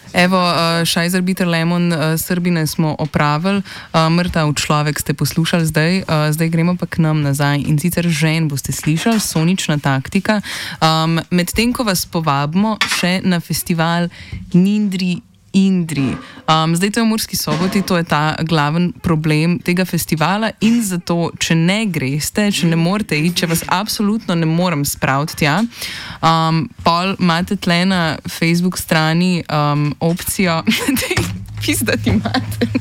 Evo, Šajzer Bitter Lemon, Srbine smo opravili, Mrtav človek ste poslušali zdaj gremo pa k nam nazaj in sicer žen boste slišali, Sonična taktika. Medtem ko vas povabimo še na festival Nindri Indri. Zdaj to je v Murski Soboti, to je ta glaven problem tega festivala in zato, če ne greste, če ne morete iti, če vas absolutno ne morem spraviti tja, pol imate tle na Facebook strani opcijo, da jih pizdati imate.